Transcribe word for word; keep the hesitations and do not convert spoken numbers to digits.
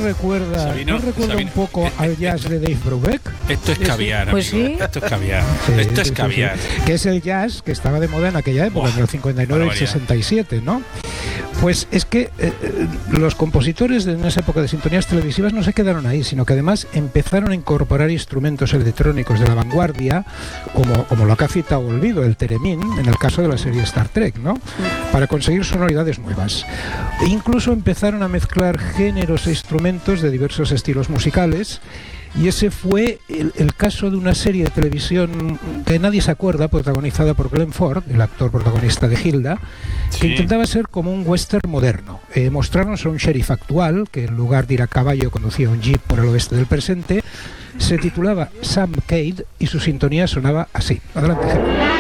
recuerda, Sabino, ¿no recuerda Sabino, un poco eh, al eh, jazz de Dave Brubeck? Esto es caviar, Pues amigo. sí. Esto es caviar. Sí, Esto es sí, sí, caviar. sí. Que es el jazz que estaba de moda en aquella época, Buah, en el cincuenta y nueve y el barbaridad. sesenta y siete, ¿no? Pues es que eh, eh, los compositores de en esa época de sintonías televisivas no se quedaron ahí, sino que además empezaron a incorporar instrumentos electrónicos de la vanguardia, como, como lo que ha citado Olvido, el Theremin, en el caso de la serie Star Trek, ¿no? Para conseguir sonoridades nuevas. E incluso empezaron a mezclar géneros e instrumentos de diversos estilos musicales. Y ese fue el, el caso de una serie de televisión que nadie se acuerda, protagonizada por Glenn Ford, el actor protagonista de Hilda, Sí. que intentaba ser como un western moderno. Eh, mostrarnos a un sheriff actual, que en lugar de ir a caballo conducía un jeep por el oeste del presente. Se titulaba Sam Cade y su sintonía sonaba así. Adelante, Germán.